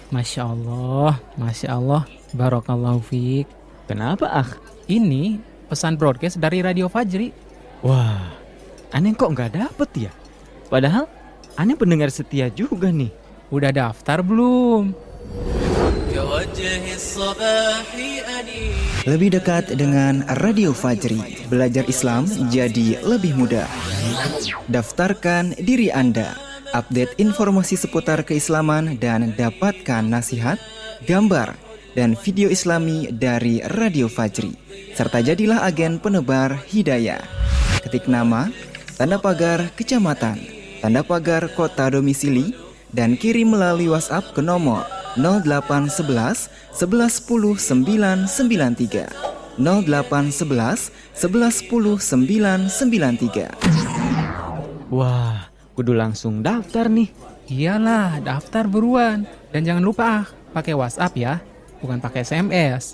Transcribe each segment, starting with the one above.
Masya Allah, Barakallahu fiik. Kenapa, Akh? Ini pesan broadcast dari Radio Fajri. Wah, aneh kok nggak dapet ya? Padahal aneh pendengar setia juga nih. Udah daftar belum? Lebih dekat dengan Radio Fajri, belajar Islam jadi lebih mudah. Daftarkan diri Anda, update informasi seputar keislaman dan dapatkan nasihat, gambar, dan video Islami dari Radio Fajri. Serta jadilah agen penebar hidayah. Ketik nama, tanda pagar kecamatan, tanda pagar kota domisili, dan kirim melalui WhatsApp ke nomor 0811 11 10 993 0811 11 10 993. Wah, kudu langsung daftar nih. Iyalah, daftar buruan. Dan jangan lupa pakai WhatsApp ya, bukan pakai SMS.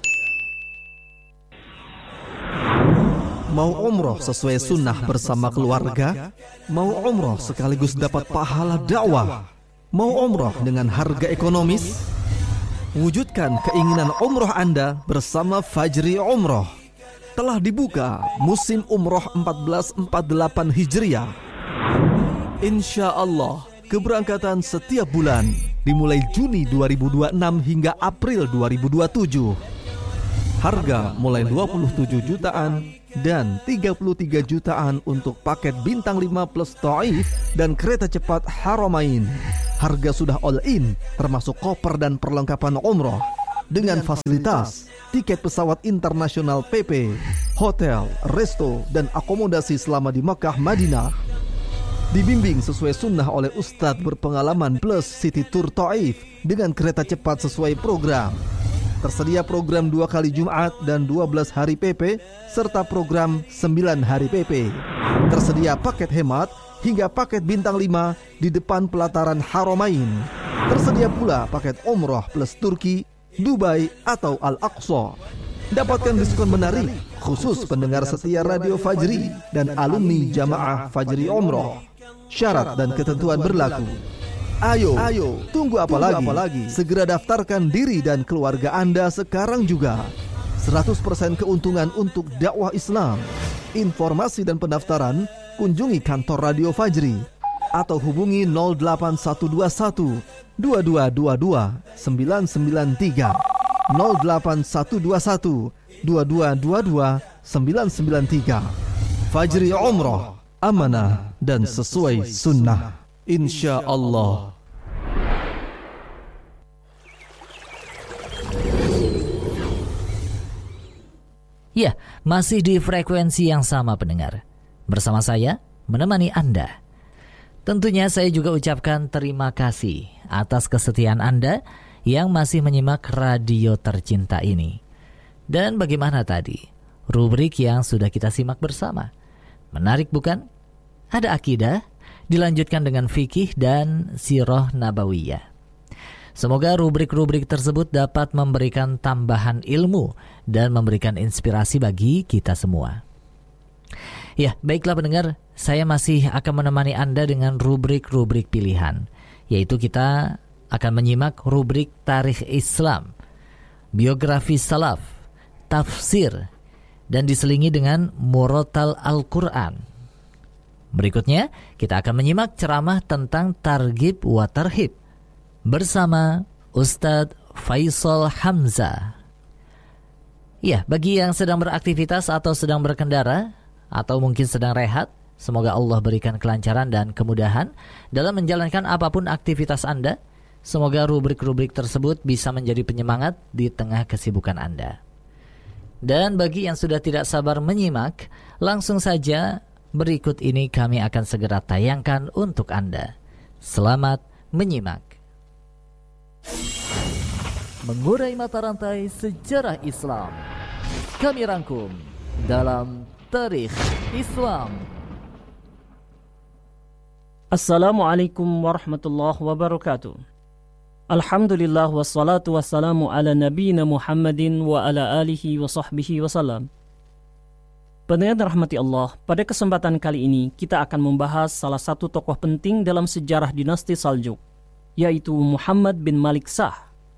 Mau umroh sesuai sunnah bersama keluarga? Mau umroh sekaligus dapat pahala dakwah? Mau umroh dengan harga ekonomis? Wujudkan keinginan umroh Anda bersama Fajri Umroh. Telah dibuka musim umroh 1448 Hijriah. Insya Allah, keberangkatan setiap bulan dimulai Juni 2026 hingga April 2027. Harga mulai 27 jutaan dan 33 jutaan untuk paket bintang 5 plus Taif dan kereta cepat Haramain. Harga sudah all in, termasuk koper dan perlengkapan umroh, dengan fasilitas tiket pesawat internasional PP, hotel, resto, dan akomodasi selama di Makkah, Madinah. Dibimbing sesuai sunnah oleh Ustadz berpengalaman plus City Tour Taif dengan kereta cepat sesuai program. Tersedia program 2 kali Jumat dan 12 hari PP, serta program 9 hari PP. Tersedia paket hemat hingga paket bintang 5 di depan pelataran Haramain. Tersedia pula paket umroh plus Turki, Dubai, atau Al-Aqsa. Dapatkan diskon menarik khusus pendengar setia Radio Fajri dan alumni Jamaah Fajri Umroh. Syarat dan ketentuan berlaku. Ayo, tunggu apa lagi? Segera daftarkan diri dan keluarga Anda sekarang juga. 100% keuntungan untuk dakwah Islam. Informasi dan pendaftaran kunjungi kantor Radio Fajri atau hubungi 08121 2222 993 08121 2222 993. Fajri Umroh, amanah dan sesuai sunnah, insya Allah. Ya, masih di frekuensi yang sama pendengar. Bersama saya, menemani Anda. Tentunya saya juga ucapkan terima kasih atas kesetiaan Anda yang masih menyimak radio tercinta ini. Dan bagaimana tadi rubrik yang sudah kita simak bersama? Menarik bukan? Ada akidah, dilanjutkan dengan fikih dan sirah nabawiyah. Semoga rubrik-rubrik tersebut dapat memberikan tambahan ilmu dan memberikan inspirasi bagi kita semua. Ya, baiklah pendengar, saya masih akan menemani Anda dengan rubrik-rubrik pilihan, yaitu kita akan menyimak rubrik tarikh Islam, biografi salaf, tafsir, dan diselingi dengan murotal Al-Quran. Berikutnya, kita akan menyimak ceramah tentang targhib wa tarhib bersama Ustadz Faisal Hamzah. Ya, bagi yang sedang beraktivitas atau sedang berkendara, atau mungkin sedang rehat, semoga Allah berikan kelancaran dan kemudahan dalam menjalankan apapun aktivitas Anda. Semoga rubrik-rubrik tersebut bisa menjadi penyemangat di tengah kesibukan Anda. Dan bagi yang sudah tidak sabar menyimak, langsung saja berikut ini kami akan segera tayangkan untuk Anda. Selamat menyimak. Mengurai mata rantai sejarah Islam, kami rangkum dalam Tarikh Islam. Assalamualaikum warahmatullahi wabarakatuh. Alhamdulillah wassalatu wassalamu ala nabiyina Muhammadin wa ala alihi wa sahbihi wasallam. Pendengar rahmati Allah, pada kesempatan kali ini kita akan membahas salah satu tokoh penting dalam sejarah dinasti Saljuk, yaitu Muhammad bin Malik Shah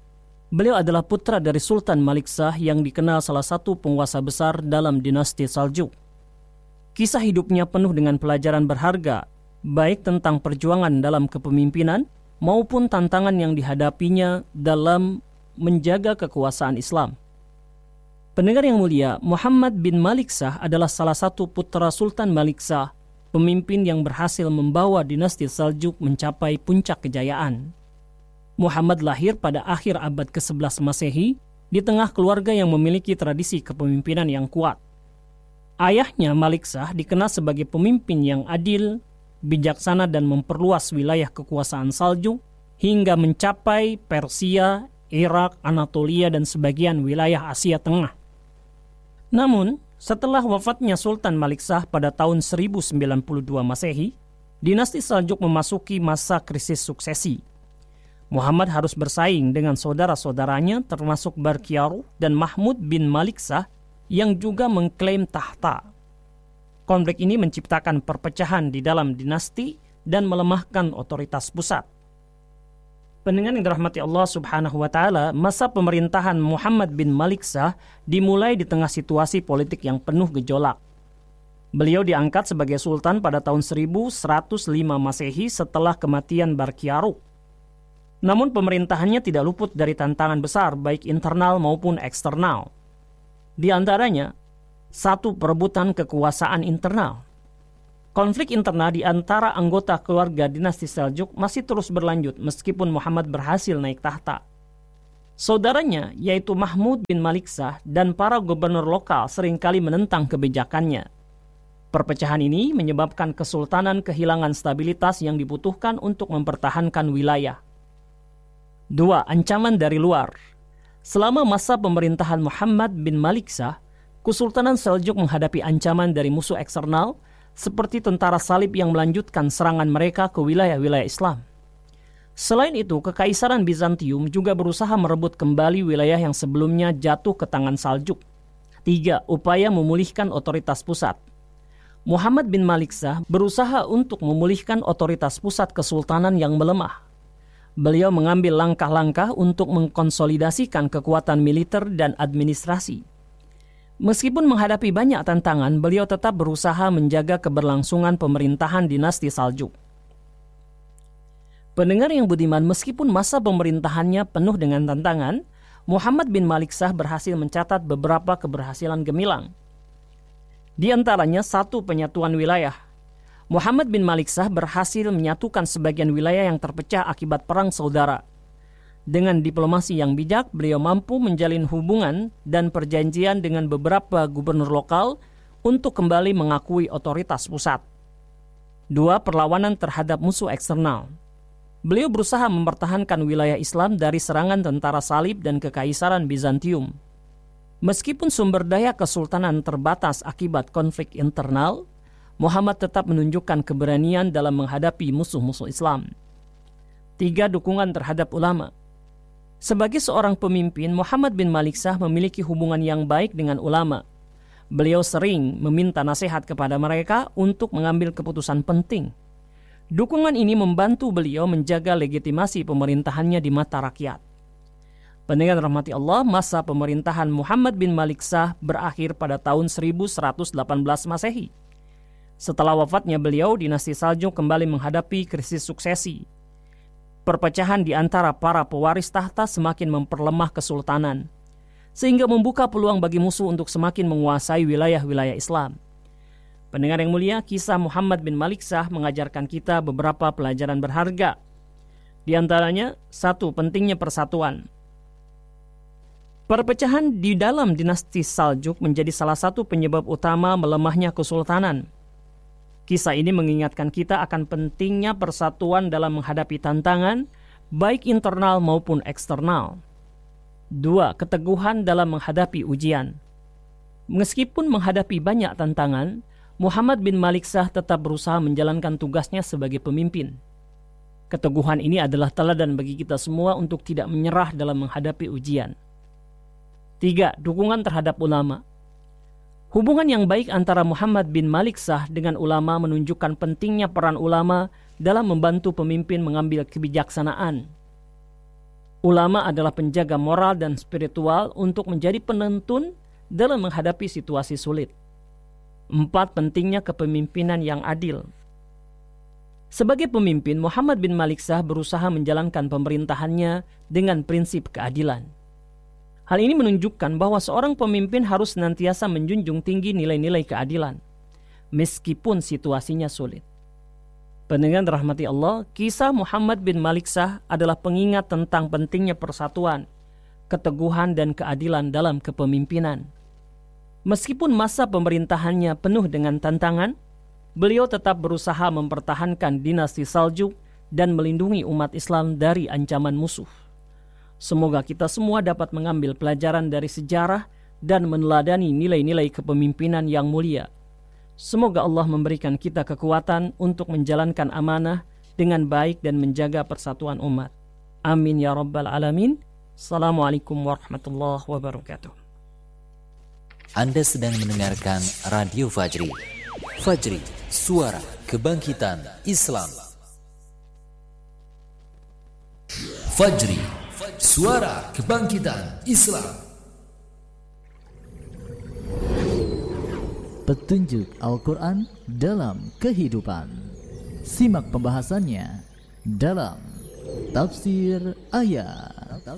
Beliau adalah putra dari Sultan Malik Shah yang dikenal salah satu penguasa besar dalam dinasti Saljuk. Kisah hidupnya penuh dengan pelajaran berharga, baik tentang perjuangan dalam kepemimpinan maupun tantangan yang dihadapinya dalam menjaga kekuasaan Islam. Pendengar yang mulia, Muhammad bin Malik Shah adalah salah satu putra Sultan Malik Shah, pemimpin yang berhasil membawa dinasti Saljuk mencapai puncak kejayaan. Muhammad lahir pada akhir abad ke-11 Masehi di tengah keluarga yang memiliki tradisi kepemimpinan yang kuat. Ayahnya Malik Shah dikenal sebagai pemimpin yang adil, bijaksana dan memperluas wilayah kekuasaan Saljuk hingga mencapai Persia, Irak, Anatolia dan sebagian wilayah Asia Tengah. Namun, setelah wafatnya Sultan Malik Shah pada tahun 1092 Masehi, dinasti Saljuk memasuki masa krisis suksesi. Muhammad harus bersaing dengan saudara-saudaranya termasuk Barkiyaru dan Mahmud bin Malik Shah yang juga mengklaim tahta. Konflik ini menciptakan perpecahan di dalam dinasti dan melemahkan otoritas pusat. Pendengar yang dirahmati Allah Subhanahu wa taala, masa pemerintahan Muhammad bin Malik Shah dimulai di tengah situasi politik yang penuh gejolak. Beliau diangkat sebagai sultan pada tahun 1105 Masehi setelah kematian Barkiyaru. Namun pemerintahannya tidak luput dari tantangan besar baik internal maupun eksternal. Di antaranya, satu, perebutan kekuasaan internal. Konflik internal di antara anggota keluarga dinasti Saljuk masih terus berlanjut meskipun Muhammad berhasil naik tahta. Saudaranya, yaitu Mahmud bin Malik Shah dan para gubernur lokal seringkali menentang kebijakannya. Perpecahan ini menyebabkan kesultanan kehilangan stabilitas yang dibutuhkan untuk mempertahankan wilayah. 2. Ancaman dari luar. Selama masa pemerintahan Muhammad bin Malik Shah, Kesultanan Saljuk menghadapi ancaman dari musuh eksternal seperti tentara salib yang melanjutkan serangan mereka ke wilayah-wilayah Islam. Selain itu, Kekaisaran Bizantium juga berusaha merebut kembali wilayah yang sebelumnya jatuh ke tangan Saljuk. 3. Upaya memulihkan otoritas pusat. Muhammad bin Malik Shah berusaha untuk memulihkan otoritas pusat kesultanan yang melemah. Beliau mengambil langkah-langkah untuk mengkonsolidasikan kekuatan militer dan administrasi. Meskipun menghadapi banyak tantangan, beliau tetap berusaha menjaga keberlangsungan pemerintahan dinasti Saljuk. Pendengar yang budiman, meskipun masa pemerintahannya penuh dengan tantangan, Muhammad bin Malik Shah berhasil mencatat beberapa keberhasilan gemilang. Di antaranya, 1. Penyatuan wilayah. Muhammad bin Malik Shah berhasil menyatukan sebagian wilayah yang terpecah akibat perang saudara. Dengan diplomasi yang bijak, beliau mampu menjalin hubungan dan perjanjian dengan beberapa gubernur lokal untuk kembali mengakui otoritas pusat. 2. Perlawanan terhadap musuh eksternal. Beliau berusaha mempertahankan wilayah Islam dari serangan tentara salib dan Kekaisaran Bizantium. Meskipun sumber daya kesultanan terbatas akibat konflik internal, Muhammad tetap menunjukkan keberanian dalam menghadapi musuh-musuh Islam. 3. Dukungan terhadap ulama. Sebagai seorang pemimpin, Muhammad bin Malik Shah memiliki hubungan yang baik dengan ulama. Beliau sering meminta nasihat kepada mereka untuk mengambil keputusan penting. Dukungan ini membantu beliau menjaga legitimasi pemerintahannya di mata rakyat. Pendengar rahmati Allah, masa pemerintahan Muhammad bin Malik Shah berakhir pada tahun 1118 Masehi. Setelah wafatnya beliau, dinasti Saljuk kembali menghadapi krisis suksesi. Perpecahan di antara para pewaris tahta semakin memperlemah kesultanan, sehingga membuka peluang bagi musuh untuk semakin menguasai wilayah-wilayah Islam. Pendengar yang mulia, kisah Muhammad bin Malik Shah mengajarkan kita beberapa pelajaran berharga. Di antaranya, 1. Pentingnya persatuan. Perpecahan di dalam dinasti Saljuk menjadi salah satu penyebab utama melemahnya kesultanan. Kisah ini mengingatkan kita akan pentingnya persatuan dalam menghadapi tantangan, baik internal maupun eksternal. 2. Keteguhan dalam menghadapi ujian. Meskipun menghadapi banyak tantangan, Muhammad bin Malik Shah tetap berusaha menjalankan tugasnya sebagai pemimpin. Keteguhan ini adalah teladan bagi kita semua untuk tidak menyerah dalam menghadapi ujian. 3. Dukungan terhadap ulama. Hubungan yang baik antara Muhammad bin Malik Shah dengan ulama menunjukkan pentingnya peran ulama dalam membantu pemimpin mengambil kebijaksanaan. Ulama adalah penjaga moral dan spiritual untuk menjadi penuntun dalam menghadapi situasi sulit. 4. Pentingnya kepemimpinan yang adil. Sebagai pemimpin, Muhammad bin Malik Shah berusaha menjalankan pemerintahannya dengan prinsip keadilan. Hal ini menunjukkan bahwa seorang pemimpin harus senantiasa menjunjung tinggi nilai-nilai keadilan, meskipun situasinya sulit. Pendengar rahmati Allah, kisah Muhammad bin Malik Shah adalah pengingat tentang pentingnya persatuan, keteguhan dan keadilan dalam kepemimpinan. Meskipun masa pemerintahannya penuh dengan tantangan, beliau tetap berusaha mempertahankan dinasti Saljuk dan melindungi umat Islam dari ancaman musuh. Semoga kita semua dapat mengambil pelajaran dari sejarah dan meneladani nilai-nilai kepemimpinan yang mulia. Semoga Allah memberikan kita kekuatan untuk menjalankan amanah dengan baik dan menjaga persatuan umat. Amin ya rabbal alamin. Assalamualaikum warahmatullahi wabarakatuh. Anda sedang mendengarkan Radio Fajri. Fajri, suara kebangkitan Islam. Fajri, suara kebangkitan Islam. Petunjuk Al-Quran dalam kehidupan. Simak pembahasannya dalam Tafsir Ayat.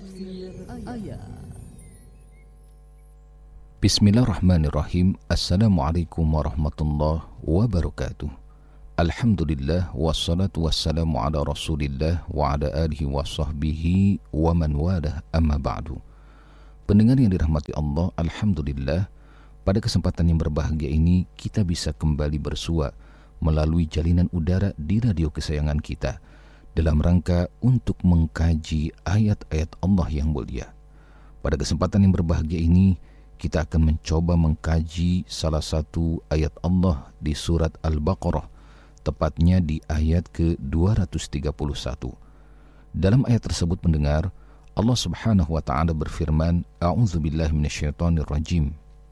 Bismillahirrahmanirrahim. Assalamualaikum warahmatullahi wabarakatuh. Alhamdulillah wassalatu wassalamu ala Rasulillah wa ala alihi wa sahbihi wa man walah, amma ba'du. Pendengar yang dirahmati Allah, alhamdulillah, pada kesempatan yang berbahagia ini kita bisa kembali bersua melalui jalinan udara di radio kesayangan kita dalam rangka untuk mengkaji ayat-ayat Allah yang mulia. Pada kesempatan yang berbahagia ini kita akan mencoba mengkaji salah satu ayat Allah di surat Al-Baqarah, tepatnya di ayat ke-231. Dalam ayat tersebut pendengar, Allah Subhanahu wa taala berfirman, A'udzubillahi minasyaitonirrajim.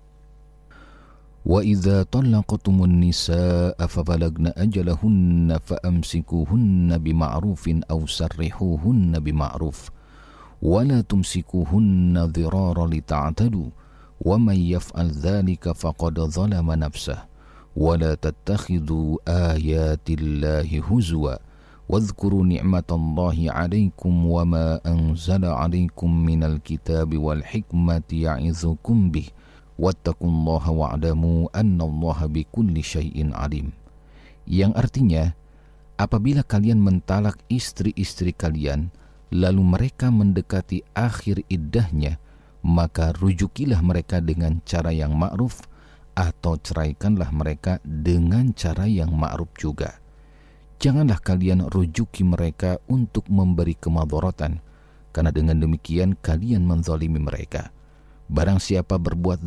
وَإِذَا طَلَّقْتُمُ النِّسَاءَ فَبَلَغْنَ أَجَلَهُنَّ فَأَمْسِكُوهُنَّ بِمَعْرُوفٍ أَوْ سَرِّحُوهُنَّ بِمَعْرُوفٍ وَلَا تُمْسِكُوهُنَّ ضِرَارًا لِتَعْتَدُوا وَمَنْ يَفْعَلْ ذَلِكَ فَقَدْ ظَلَمَ نَفْسَهُ وَلَا تَتَّخِذُوا آيَاتِ اللَّهِ هُزُوًا وَاذْكُرُوا نِعْمَةَ اللَّهِ عَلَيْكُمْ وَمَا أَنْزَلَ عَلَيْكُمْ مِنَ الْكِتَابِ وَالْحِكْمَةِ يَعِظُكُمْ بِهِ wattaqullaha wa'lamu annallaha bikulli syai'in alim. Yang artinya, apabila kalian mentalak istri-istri kalian lalu mereka mendekati akhir iddahnya, maka rujukilah mereka dengan cara yang ma'ruf atau ceraikanlah mereka dengan cara yang ma'ruf juga. Janganlah kalian rujuki mereka untuk memberi kemadharatan, karena dengan demikian kalian menzalimi mereka. Barang siapa berbuat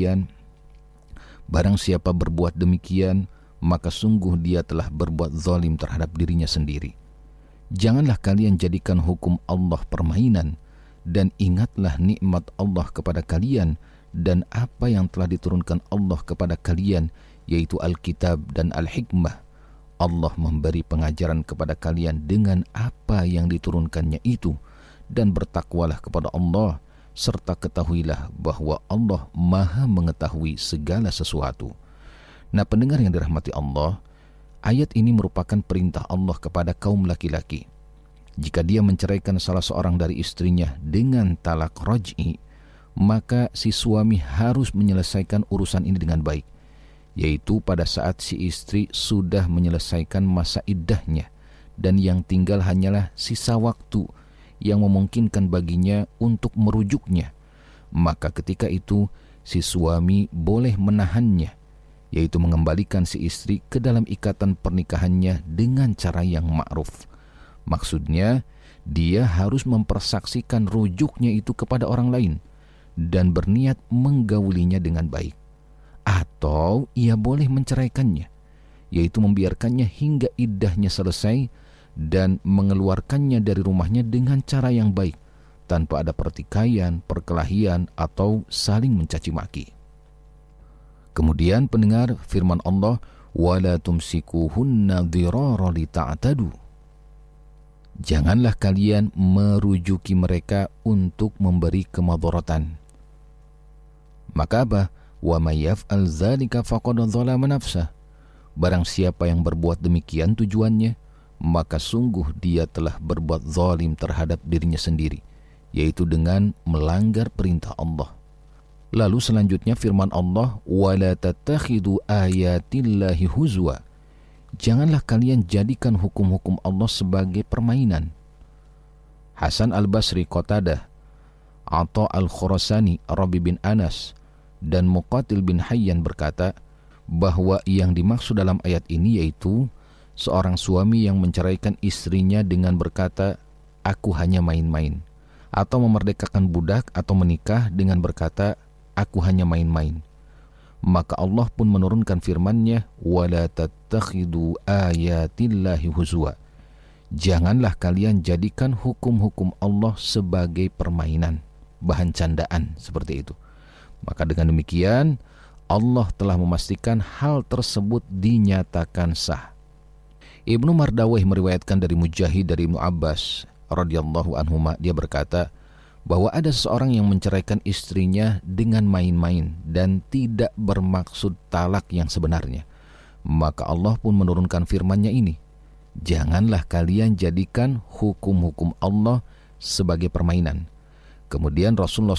demikian, maka sungguh dia telah berbuat zalim terhadap dirinya sendiri. Janganlah kalian jadikan hukum Allah permainan, dan ingatlah nikmat Allah kepada kalian dan apa yang telah diturunkan Allah kepada kalian, yaitu Alkitab dan Al-Hikmah. Allah memberi pengajaran kepada kalian dengan apa yang diturunkannya itu, dan bertakwalah kepada Allah, serta ketahuilah bahwa Allah Maha mengetahui segala sesuatu. Nah, pendengar yang dirahmati Allah, ayat ini merupakan perintah Allah kepada kaum laki-laki. Jika dia menceraikan salah seorang dari istrinya dengan talak raj'i, maka si suami harus menyelesaikan urusan ini dengan baik, yaitu pada saat si istri sudah menyelesaikan masa iddahnya dan yang tinggal hanyalah sisa waktu yang memungkinkan baginya untuk merujuknya, maka ketika itu si suami boleh menahannya, yaitu mengembalikan si istri ke dalam ikatan pernikahannya dengan cara yang ma'ruf. Maksudnya, dia harus mempersaksikan rujuknya itu kepada orang lain dan berniat menggaulinya dengan baik. Atau ia boleh menceraikannya, yaitu membiarkannya hingga iddahnya selesai dan mengeluarkannya dari rumahnya dengan cara yang baik, tanpa ada pertikaian, perkelahian, atau saling mencaci maki. Kemudian pendengar firman Allah, وَلَا تُمْسِكُوهُنَّ ضِرَارًا لِتَعْتَدُوا. Janganlah kalian merujuki mereka untuk memberi kemadharatan. Maka apa? Wa may yaf'al dzalika faqad dzalama nafsah. Barang siapa yang berbuat demikian tujuannya, maka sungguh dia telah berbuat zalim terhadap dirinya sendiri, yaitu dengan melanggar perintah Allah. Lalu selanjutnya firman Allah, wala tattakhidu ayatillahi huzwa. Janganlah kalian jadikan hukum-hukum Allah sebagai permainan. Hasan al-Basri, Qatadah, Atha al-Khurasani, Rabi bin Anas, dan Muqatil bin Hayyan berkata bahwa yang dimaksud dalam ayat ini yaitu seorang suami yang menceraikan istrinya dengan berkata, aku hanya main-main, atau memerdekakan budak atau menikah dengan berkata, aku hanya main-main. Maka Allah pun menurunkan firman-Nya, wala tattakhidu ayatillahi huzwa. Janganlah kalian jadikan hukum-hukum Allah sebagai permainan, bahan candaan, seperti itu. Maka dengan demikian Allah telah memastikan hal tersebut dinyatakan sah. Ibnu Mardawih meriwayatkan dari Mujahid dari Ibnu Abbas radhiyallahu anhuma, dia berkata bahwa ada seorang yang menceraikan istrinya dengan main-main dan tidak bermaksud talak yang sebenarnya. Maka Allah pun menurunkan firman-Nya ini, janganlah kalian jadikan hukum-hukum Allah sebagai permainan. Kemudian Rasulullah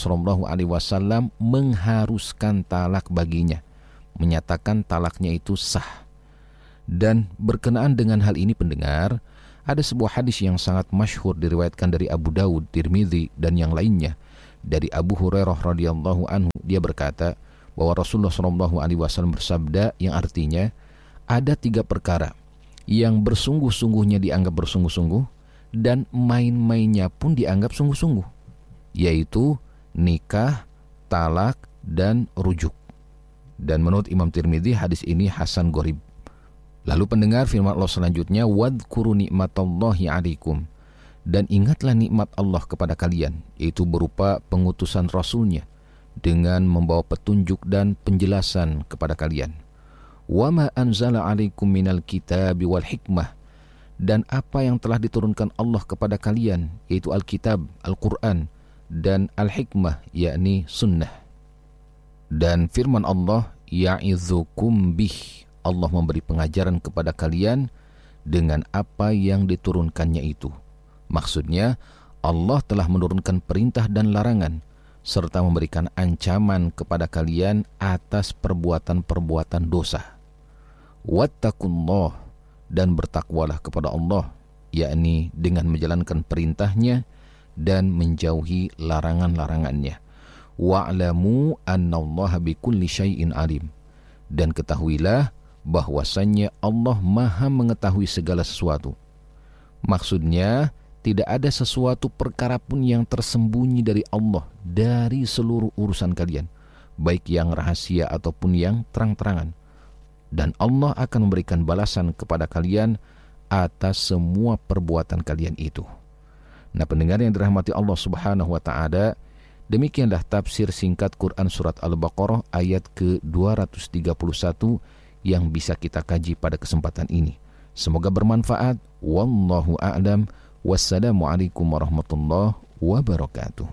SAW mengharuskan talak baginya, menyatakan talaknya itu sah. Dan berkenaan dengan hal ini pendengar, ada sebuah hadis yang sangat masyhur diriwayatkan dari Abu Dawud, Tirmidzi dan yang lainnya dari Abu Hurairah radhiyallahu anhu. Dia berkata bahwa Rasulullah SAW bersabda yang artinya ada 3 perkara yang bersungguh-sungguhnya dianggap bersungguh-sungguh dan main-mainnya pun dianggap sungguh-sungguh, yaitu nikah, talak, dan rujuk. Dan menurut Imam Tirmidzi hadis ini hasan gharib. Lalu pendengar firman Allah selanjutnya, wadhkuru nikmatallahi 'alaikum, dan ingatlah nikmat Allah kepada kalian, yaitu berupa pengutusan Rasul-Nya dengan membawa petunjuk dan penjelasan kepada kalian. Wa ma anzala 'alaikum minal kitabi wal hikmah, dan apa yang telah diturunkan Allah kepada kalian, yaitu Alkitab, Al-Quran, dan Al-Hikmah, yakni sunnah. Dan firman Allah, ya'idzukum bih, Allah memberi pengajaran kepada kalian dengan apa yang diturunkannya itu. Maksudnya, Allah telah menurunkan perintah dan larangan, serta memberikan ancaman kepada kalian atas perbuatan-perbuatan dosa. Wattaqullah, dan bertakwalah kepada Allah, yakni dengan menjalankan perintahnya dan menjauhi larangan-larangannya. Wa'lamu annallaha bikulli syai'in alim, dan ketahuilah bahwasannya Allah Maha mengetahui segala sesuatu. Maksudnya, tidak ada sesuatu perkara pun yang tersembunyi dari Allah dari seluruh urusan kalian, baik yang rahasia ataupun yang terang-terangan. Dan Allah akan memberikan balasan kepada kalian atas semua perbuatan kalian itu. Nah, pendengar yang dirahmati Allah Subhanahu wa taala, demikianlah tafsir singkat Quran surat Al-Baqarah ayat ke-231 yang bisa kita kaji pada kesempatan ini. Semoga bermanfaat. Wallahu a'lam. Wassalamualaikum warahmatullahi wabarakatuh.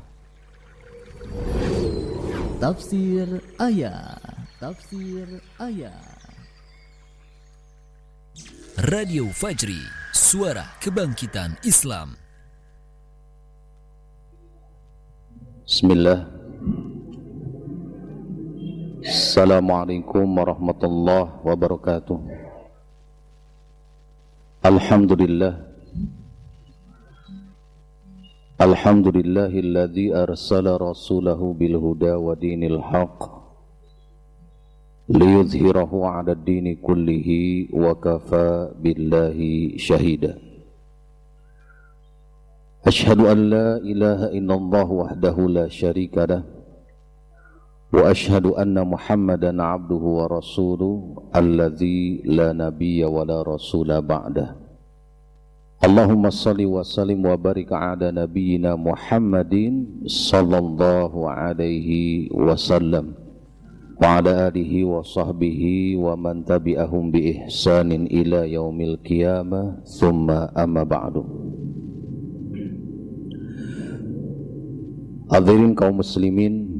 Tafsir ayat. Tafsir ayat. Radio Fajri, suara kebangkitan Islam. Bismillah. Assalamualaikum warahmatullahi wabarakatuh. Alhamdulillah. Alhamdulillahilladzi arsala rasulahu bil huda wa dinil haqq liyudhhirahu 'ala ad-dini kullihi wa kafa billahi shahida. Asyhadu an la ilaha illallah wahdahu la syarika lah wa asyhadu anna Muhammadan 'abduhu wa rasuluhu alladzi la nabiyya wa la rasula ba'dah. Allahumma salli wa sallim wa barik ala nabiyyina Muhammadin sallallahu alaihi wasallam wa ala alihi wa sahbihi wa man tabi'ahum bi ihsanin ila yaumil qiyamah thumma amma ba'du. Hadirin kaum muslimin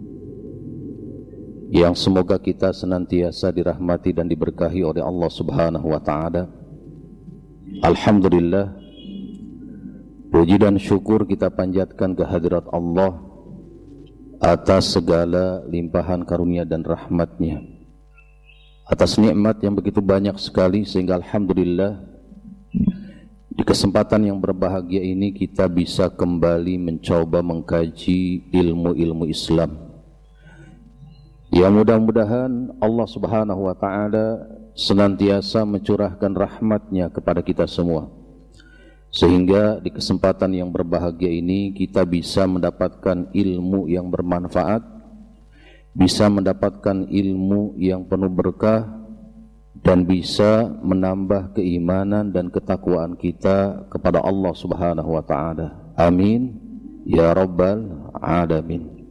yang semoga kita senantiasa dirahmati dan diberkahi oleh Allah Subhanahu wa taala. Alhamdulillah, puji dan syukur kita panjatkan kehadirat Allah atas segala limpahan karunia dan rahmat-Nya, atas nikmat yang begitu banyak sekali, sehingga alhamdulillah di kesempatan yang berbahagia ini kita bisa kembali mencoba mengkaji ilmu-ilmu Islam. Ya, mudah-mudahan Allah Subhanahu wa taala senantiasa mencurahkan rahmat-Nya kepada kita semua, sehingga di kesempatan yang berbahagia ini kita bisa mendapatkan ilmu yang bermanfaat, bisa mendapatkan ilmu yang penuh berkah, dan bisa menambah keimanan dan ketakwaan kita kepada Allah Subhanahu wa taala. Amin ya rabbal alamin.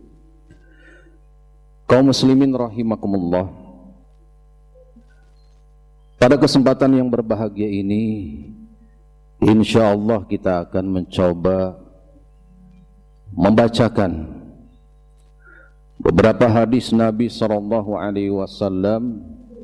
Kaum muslimin rahimakumullah, pada kesempatan yang berbahagia ini insyaallah kita akan mencoba membacakan beberapa hadis Nabi sallallahu alaihi wasallam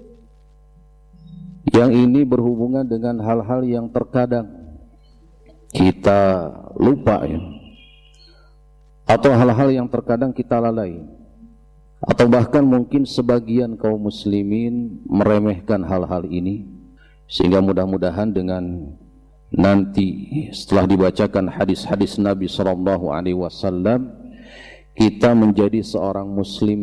yang ini berhubungan dengan hal-hal yang terkadang kita lupa, ya, atau hal-hal yang terkadang kita lalai, atau bahkan mungkin sebagian kaum muslimin meremehkan hal-hal ini, sehingga mudah-mudahan dengan nanti setelah dibacakan hadis-hadis Nabi sallallahu alaihi wasallam kita menjadi seorang muslim